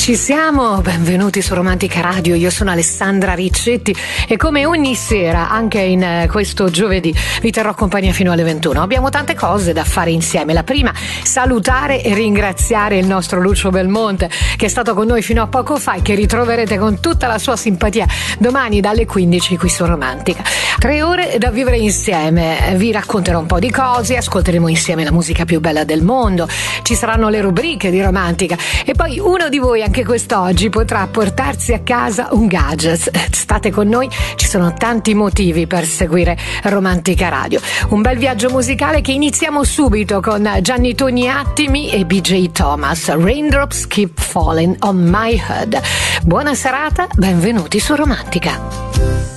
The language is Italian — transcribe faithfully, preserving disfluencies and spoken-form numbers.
Ci siamo, benvenuti su Romantica Radio, io sono Alessandra Riccetti e come ogni sera, anche in questo giovedì, vi terrò compagnia fino alle ventuno. Abbiamo tante cose da fare insieme. La prima, salutare e ringraziare il nostro Lucio Belmonte, che è stato con noi fino a poco fa e che ritroverete con tutta la sua simpatia domani dalle quindici qui su Romantica. Tre ore da vivere insieme, vi racconterò un po' di cose, ascolteremo insieme la musica più bella del mondo, ci saranno le rubriche di Romantica e poi uno di voi anche quest'oggi potrà portarsi a casa un gadget. State con noi, ci sono tanti motivi per seguire Romantica Radio. Un bel viaggio musicale che iniziamo subito con Gianni Toni Attimi e B J Thomas, Raindrops Keep Falling on My Head. Buona serata, benvenuti su Romantica.